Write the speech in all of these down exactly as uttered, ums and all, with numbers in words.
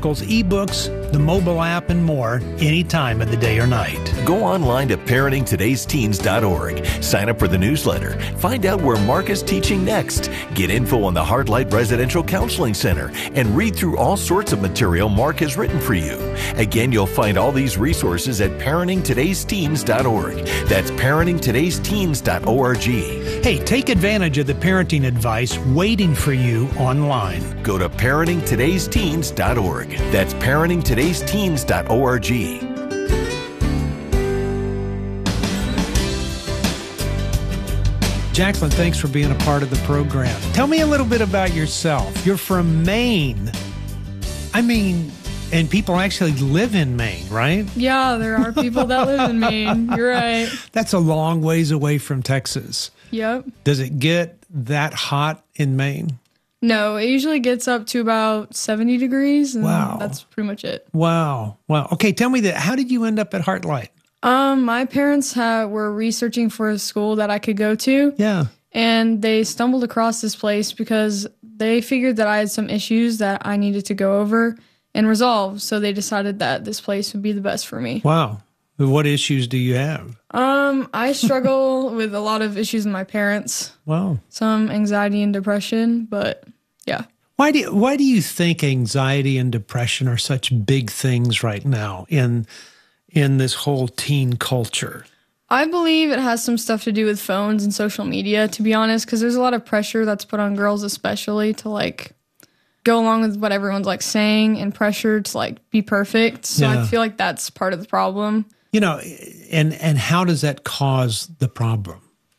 articles, ebooks, the mobile app, and more any time of the day or night. Go online to parenting todays teens dot org. Sign up for the newsletter. Find out where Mark is teaching next. Get info on the Heartlight Residential Counseling Center and read through all sorts of material Mark has written for you. Again, you'll find all these resources at parenting todays teens dot org. That's parenting todays teens dot org. Hey, take advantage of the parenting advice waiting for you online. Go to parenting todays teens dot org. That's parenting todays teens dot org. Jacqueline, thanks for being a part of the program. Tell me a little bit about yourself. You're from Maine. I mean, and people actually live in Maine, right? Yeah, there are people that live in Maine. You're right. That's a long ways away from Texas. Yep. Does it get that hot in Maine? No, it usually gets up to about seventy degrees, and wow. That's pretty much it. Wow. Wow. Okay, tell me that. How did you end up at Heartlight? Um, my parents had, were researching for a school that I could go to. Yeah. And they stumbled across this place because they figured that I had some issues that I needed to go over and resolve. So they decided that this place would be the best for me. Wow. What issues do you have? Um, I struggle with a lot of issues with my parents. Wow. Some anxiety and depression, but yeah. Why do you, why do you think anxiety and depression are such big things right now in in this whole teen culture? I believe it has some stuff to do with phones and social media, to be honest, because there's a lot of pressure that's put on girls especially to, like, go along with what everyone's, like, saying, and pressure to, like, be perfect. So Yeah. I feel like that's part of the problem. You know, and and how does that cause the problem?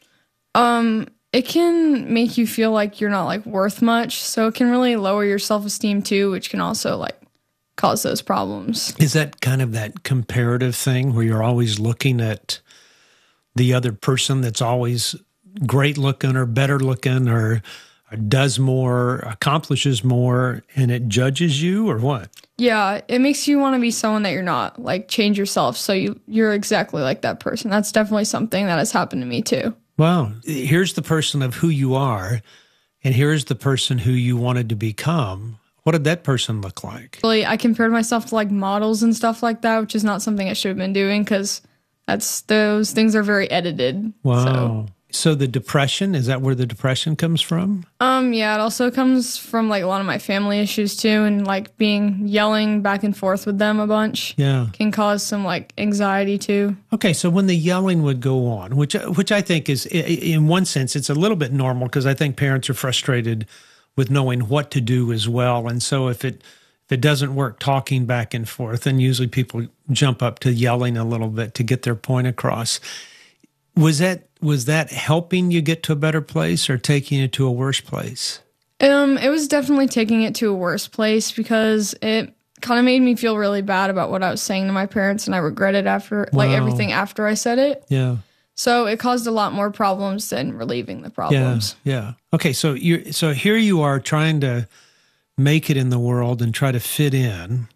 Um, it can make you feel like you're not, like, worth much, so it can really lower your self-esteem, too, which can also, like, cause those problems. Is that kind of that comparative thing where you're always looking at the other person that's always great looking or better looking or, or does more, accomplishes more, and it judges you, or what? Yeah, it makes you want to be someone that you're not, like change yourself so you, you're exactly like that person. That's definitely something that has happened to me too. Wow. Here's the person of who you are, and here's the person who you wanted to become. What did that person look like? Really, I compared myself to like models and stuff like that, which is not something I should have been doing because that's those things are very edited. Wow. So. So the depression, is that where the depression comes from? Um, yeah, it also comes from like a lot of my family issues too, and like being yelling back and forth with them a bunch. Yeah. Can cause some like anxiety too. Okay, so when the yelling would go on, which which I think is, in one sense, it's a little bit normal because I think parents are frustrated with knowing what to do as well. And so if it if it doesn't work talking back and forth, then usually people jump up to yelling a little bit to get their point across. Was that was that helping you get to a better place or taking it to a worse place? Um, it was definitely taking it to a worse place because it kind of made me feel really bad about what I was saying to my parents, and I regretted after like Wow. everything after I said it. Yeah. So it caused a lot more problems than relieving the problems. Yeah. Yeah. Okay, so you so here you are trying to make it in the world and try to fit in.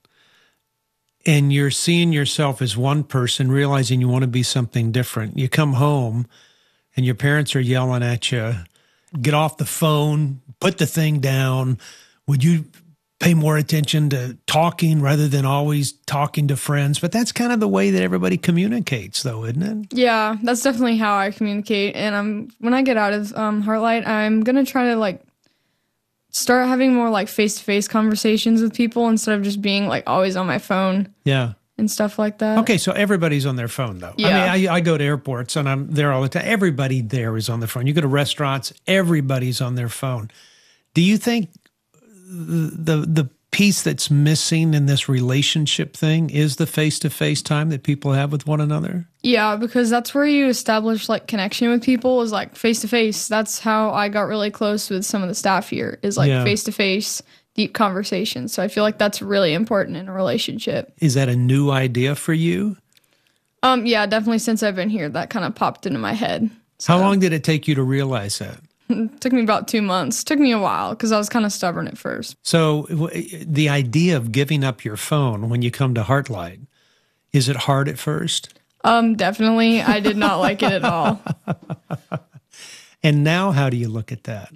And you're seeing yourself as one person, realizing you want to be something different. You come home and your parents are yelling at you, get off the phone, put the thing down. Would you pay more attention to talking rather than always talking to friends? But that's kind of the way that everybody communicates, though, isn't it? Yeah, that's definitely how I communicate. And I'm when I get out of um, Heartlight, I'm going to try to like start having more like face-to-face conversations with people instead of just being like always on my phone. Yeah. And stuff like that. Okay, so everybody's on their phone, though. Yeah. I mean, I, I go to airports, and I'm there all the time. Everybody there is on their phone. You go to restaurants, everybody's on their phone. Do you think the the piece that's missing in this relationship thing is the face-to-face time that people have with one another? Yeah, because that's where you establish like connection with people is like face-to-face. That's how I got really close with some of the staff here is like Yeah. face-to-face. Deep conversations. So I feel like that's really important in a relationship. Is that a new idea for you? Um, yeah, definitely since I've been here, that kind of popped into my head. So How long did it take you to realize that? it took me about two months. It took me a while because I was kind of stubborn at first. So w- the idea of giving up your phone when you come to Heartlight, is it hard at first? Um, definitely. I did not like it at all. And now how do you look at that?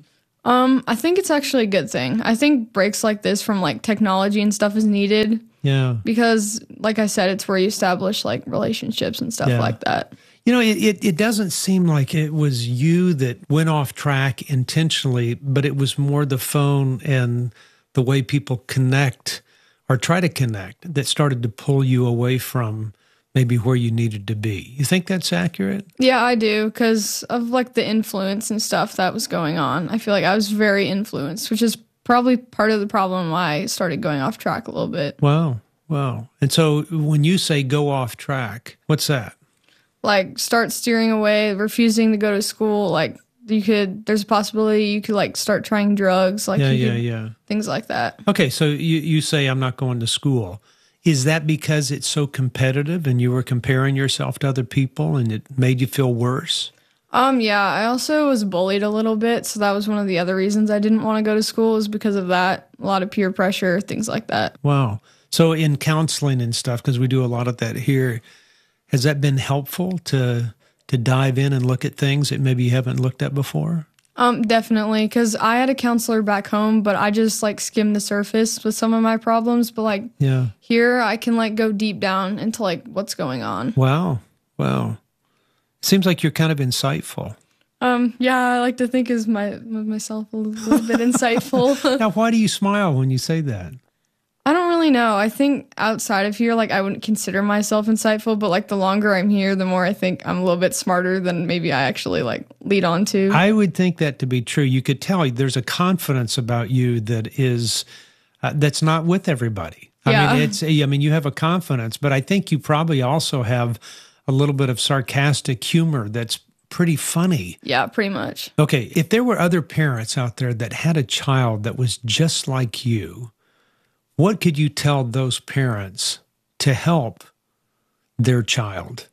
Um, I think it's actually a good thing. I think breaks like this from like technology and stuff is needed. Yeah. Because, like I said, it's where you establish like relationships and stuff Yeah. like that. You know, it, it, it doesn't seem like it was you that went off track intentionally, but it was more the phone and the way people connect or try to connect that started to pull you away from maybe where you needed to be. You think that's accurate? Yeah, I do, because of like the influence and stuff that was going on. I feel like I was very influenced, which is probably part of the problem why I started going off track a little bit. Wow. Wow. And so when you say go off track, what's that? Like start steering away, refusing to go to school. Like you could, there's a possibility you could like start trying drugs. Like Yeah, you yeah, could, yeah. things like that. Okay, so you, you say I'm not going to school. Is that because it's so competitive and you were comparing yourself to other people and it made you feel worse? Um, yeah, I also was bullied a little bit, so that was one of the other reasons I didn't want to go to school is because of that. A lot of peer pressure, things like that. Wow. So in counseling and stuff, because we do a lot of that here, has that been helpful to to dive in and look at things that maybe you haven't looked at before? Um, definitely, because I had a counselor back home, but I just like skimmed the surface with some of my problems. But like Yeah. here, I can like go deep down into like what's going on. Wow. Wow. Seems like you're kind of insightful. Um, yeah, I like to think as my myself a little bit insightful. Now, why do you smile when you say that? I don't really know. I think outside of here, like I wouldn't consider myself insightful, but like the longer I'm here, the more I think I'm a little bit smarter than maybe I actually like lead on to. I would think that to be true. You could tell there's a confidence about you that is uh, that's not with everybody. I Yeah. mean, it's I mean, you have a confidence, but I think you probably also have a little bit of sarcastic humor that's pretty funny. Yeah, pretty much. Okay, if there were other parents out there that had a child that was just like you, what could you tell those parents to help their child?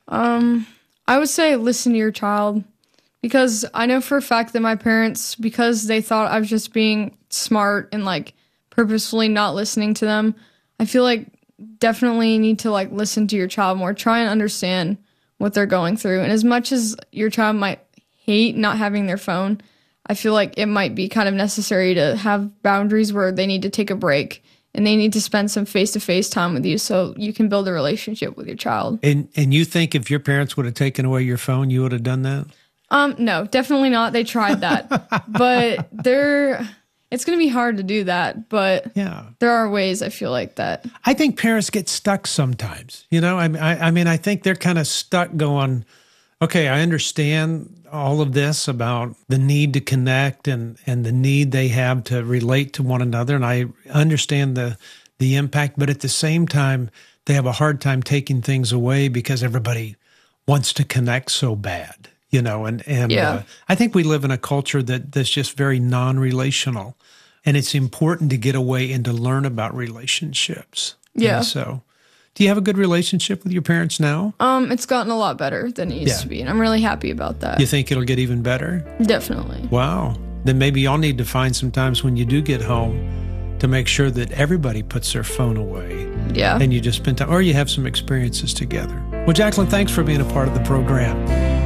Um, I would say listen to your child, because I know for a fact that my parents, because they thought I was just being smart and like purposefully not listening to them, I feel like definitely need to like listen to your child more, try and understand what they're going through. And as much as your child might hate not having their phone, I feel like it might be kind of necessary to have boundaries where they need to take a break and they need to spend some face-to-face time with you so you can build a relationship with your child. And and you think if your parents would have taken away your phone, you would have done that? Um, no, definitely not. They tried that, but they're, it's going to be hard to do that, but Yeah. there are ways I feel like that. I think parents get stuck sometimes. You know, I, I, I mean, I think they're kind of stuck going, okay, I understand all of this about the need to connect and, and the need they have to relate to one another. And I understand the, the impact, but at the same time, they have a hard time taking things away because everybody wants to connect so bad, you know, and, and Yeah. uh, I think we live in a culture that that's just very non-relational, and it's important to get away and to learn about relationships. Yeah. And so do you have a good relationship with your parents now? Um, it's gotten a lot better than it used Yeah. to be, and I'm really happy about that. You think it'll get even better? Definitely. Wow. Then maybe y'all need to find some times when you do get home to make sure that everybody puts their phone away Yeah. and you just spend time, or you have some experiences together. Well, Jacqueline, thanks for being a part of the program.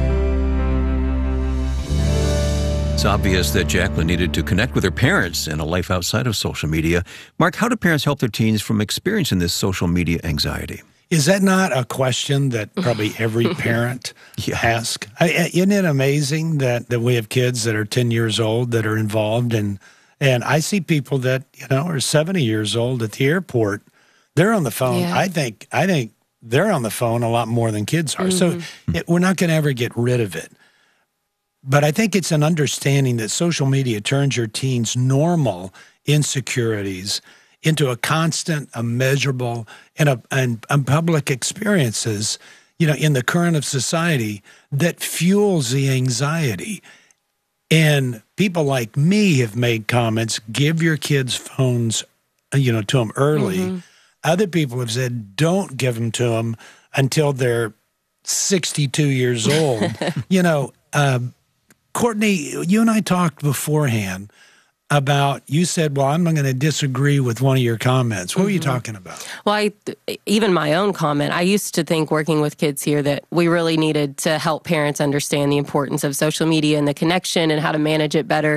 It's obvious that Jacqueline needed to connect with her parents in a life outside of social media. Mark, how do parents help their teens from experiencing this social media anxiety? Is that not a question that probably every parent Yeah. asks? I, isn't it amazing that, that we have kids that are ten years old that are involved? And, and I see people that, you know, are seventy years old at the airport. They're on the phone. Yeah. I think I think they're on the phone a lot more than kids are. So it, we're not going to ever get rid of it. But I think it's an understanding that social media turns your teens' normal insecurities into a constant, a measurable, and a and, and public experiences, you know, in the current of society that fuels the anxiety. And people like me have made comments: give your kids phones, you know, to them early. Mm-hmm. Other people have said, don't give them to them until they're sixty-two years old. you know. Um, Courtney, you and I talked beforehand about, you said, well, I'm not going to disagree with one of your comments. What mm-hmm. were you talking about? Well, I, even my own comment, I used to think working with kids here that we really needed to help parents understand the importance of social media and the connection and how to manage it better.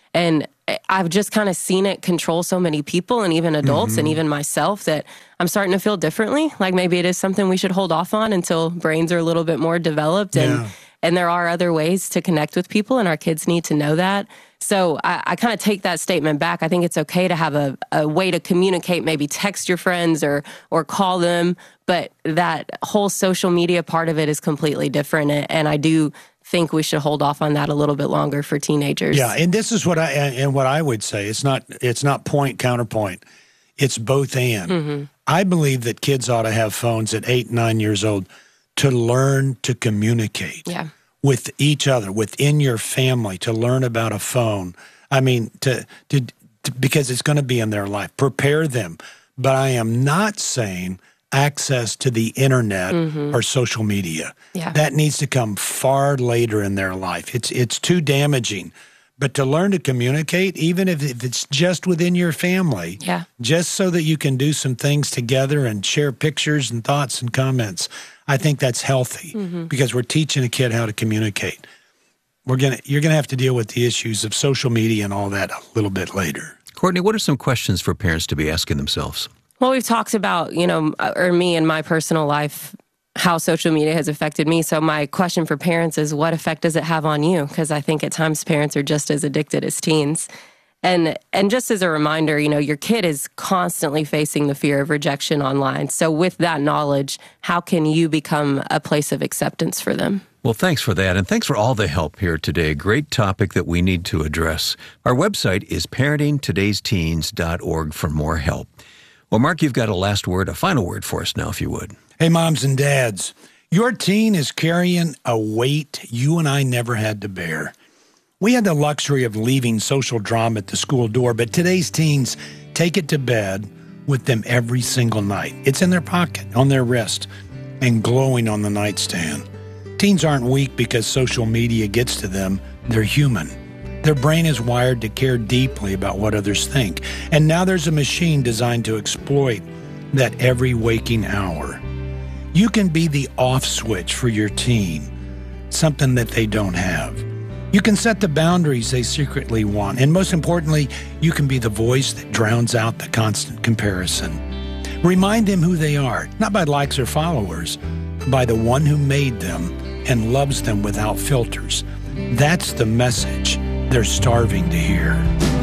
And I've just kind of seen it control so many people and even adults mm-hmm. and even myself that I'm starting to feel differently. Like maybe it is something we should hold off on until brains are a little bit more developed. And, Yeah. and there are other ways to connect with people, and our kids need to know that. So I, I kind of take that statement back. I think it's okay to have a, a way to communicate, maybe text your friends or or call them. But that whole social media part of it is completely different. And I do think we should hold off on that a little bit longer for teenagers. Yeah, and this is what I and what I would say. It's not it's not point counterpoint. It's both and. Mm-hmm. I believe that kids ought to have phones at eight, nine years old to learn to communicate Yeah. with each other, within your family, to learn about a phone. I mean, to, to, to because it's going to be in their life. Prepare them. But I am not saying access to the internet mm-hmm. or social media. Yeah. That needs to come far later in their life. It's it's too damaging. But to learn to communicate, even if, if it's just within your family, Yeah. just so that you can do some things together and share pictures and thoughts and comments, I think that's healthy mm-hmm. because we're teaching a kid how to communicate. We're gonna you're gonna have to deal with the issues of social media and all that a little bit later. Courtney, what are some questions for parents to be asking themselves? Well, we've talked about, you know, or me in my personal life, how social media has affected me. So my question for parents is, what effect does it have on you? Because I think at times parents are just as addicted as teens. And and just as a reminder, you know, your kid is constantly facing the fear of rejection online. So with that knowledge, how can you become a place of acceptance for them? Well, thanks for that, and thanks for all the help here today. Great topic that we need to address. Our website is parenting todays teens dot org for more help. Well, Mark, you've got a last word, a final word for us now, if you would. Hey, moms and dads, your teen is carrying a weight you and I never had to bear. We had the luxury of leaving social drama at the school door, but today's teens take it to bed with them every single night. It's in their pocket, on their wrist, and glowing on the nightstand. Teens aren't weak because social media gets to them. They're human. Their brain is wired to care deeply about what others think. And now there's a machine designed to exploit that every waking hour. You can be the off switch for your teen, something that they don't have. You can set the boundaries they secretly want. And most importantly, you can be the voice that drowns out the constant comparison. Remind them who they are, not by likes or followers, but by the one who made them and loves them without filters. That's the message they're starving to hear.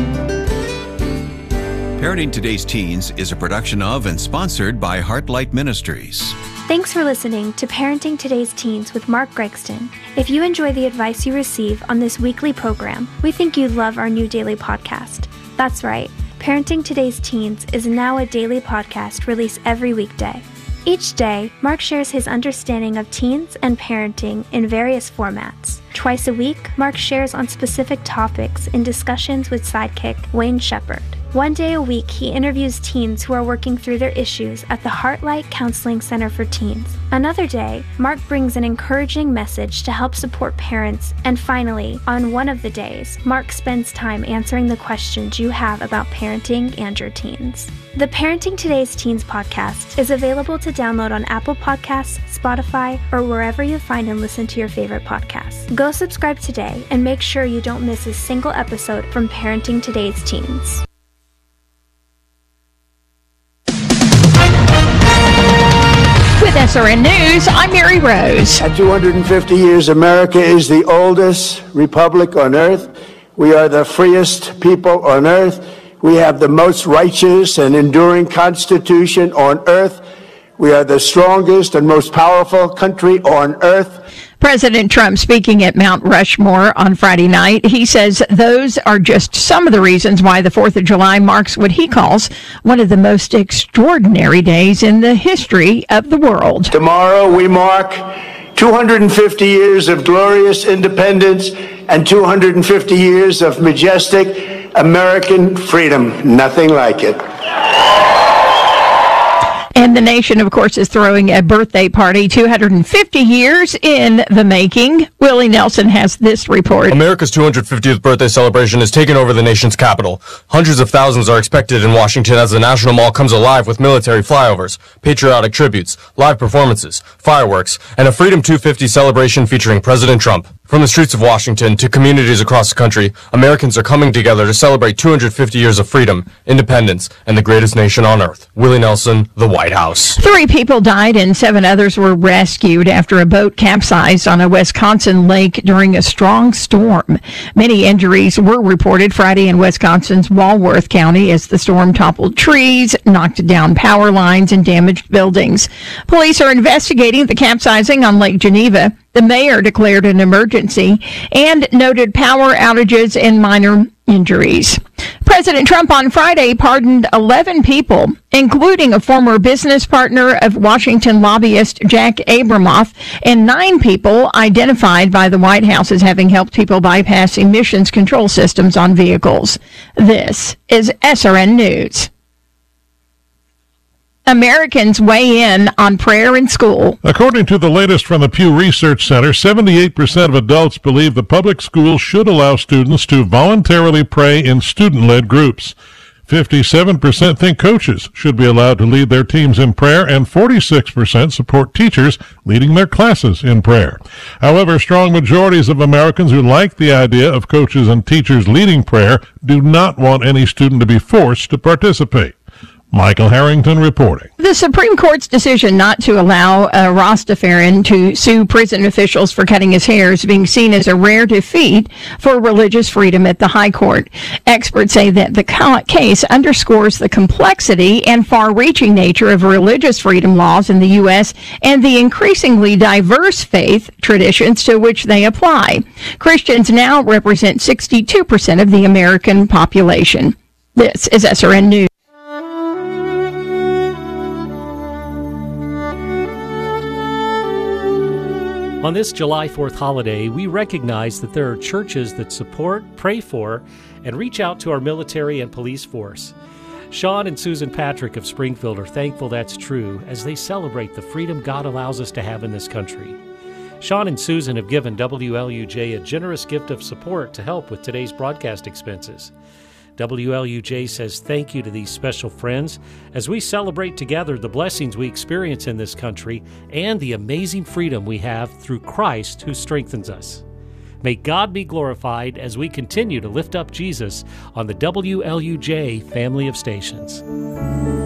Parenting Today's Teens is a production of and sponsored by Heartlight Ministries. Thanks for listening to Parenting Today's Teens with Mark Gregston. If you enjoy the advice you receive on this weekly program, we think you'd love our new daily podcast. That's right, Parenting Today's Teens is now a daily podcast released every weekday. Each day, Mark shares his understanding of teens and parenting in various formats. Twice a week, Mark shares on specific topics in discussions with sidekick Wayne Shepherd. One day a week, he interviews teens who are working through their issues at the Heartlight Counseling Center for Teens. Another day, Mark brings an encouraging message to help support parents. And finally, on one of the days, Mark spends time answering the questions you have about parenting and your teens. The Parenting Today's Teens podcast is available to download on Apple Podcasts, Spotify, or wherever you find and listen to your favorite podcasts. Go subscribe today and make sure you don't miss a single episode from Parenting Today's Teens. With S R N News, I'm Mary Rose. At two hundred fifty years, America is the oldest republic on earth. We are the freest people on earth. We have the most righteous and enduring constitution on earth. We are the strongest and most powerful country on earth. President Trump speaking at Mount Rushmore on Friday night. He says those are just some of the reasons why the fourth of July marks what he calls one of the most extraordinary days in the history of the world. Tomorrow we mark two hundred fifty years of glorious independence and two hundred fifty years of majestic American freedom. Nothing like it. And the nation, of course, is throwing a birthday party, two hundred fifty years in the making. Willie Nelson has this report. America's two hundred fiftieth birthday celebration has taken over the nation's capital. Hundreds of thousands are expected in Washington as the National Mall comes alive with military flyovers, patriotic tributes, live performances, fireworks, and a Freedom two fifty celebration featuring President Trump. From the streets of Washington to communities across the country, Americans are coming together to celebrate two hundred fifty years of freedom, independence, and the greatest nation on earth. Willie Nelson, the White House. Three people died and seven others were rescued after a boat capsized on a Wisconsin lake during a strong storm. Many injuries were reported Friday in Wisconsin's Walworth County as the storm toppled trees, knocked down power lines, and damaged buildings. Police are investigating the capsizing on Lake Geneva. The mayor declared an emergency and noted power outages and minor injuries. President Trump on Friday pardoned eleven people, including a former business partner of Washington lobbyist Jack Abramoff, and nine people identified by the White House as having helped people bypass emissions control systems on vehicles. This is S R N News. Americans weigh in on prayer in school. According to the latest from the Pew Research Center, seventy-eight percent of adults believe the public schools should allow students to voluntarily pray in student-led groups. fifty-seven percent think coaches should be allowed to lead their teams in prayer, and forty-six percent support teachers leading their classes in prayer. However, strong majorities of Americans who like the idea of coaches and teachers leading prayer do not want any student to be forced to participate. Michael Harrington reporting. The Supreme Court's decision not to allow a Rastafarian to sue prison officials for cutting his hair is being seen as a rare defeat for religious freedom at the High Court. Experts say that the case underscores the complexity and far-reaching nature of religious freedom laws in the U S and the increasingly diverse faith traditions to which they apply. Christians now represent sixty-two percent of the American population. This is S R N News. On this July fourth holiday, we recognize that there are churches that support, pray for, and reach out to our military and police force. Sean and Susan Patrick of Springfield are thankful that's true as they celebrate the freedom God allows us to have in this country. Sean and Susan have given W L U J a generous gift of support to help with today's broadcast expenses. W L U J says thank you to these special friends as we celebrate together the blessings we experience in this country and the amazing freedom we have through Christ who strengthens us. May God be glorified as we continue to lift up Jesus on the W L U J family of stations.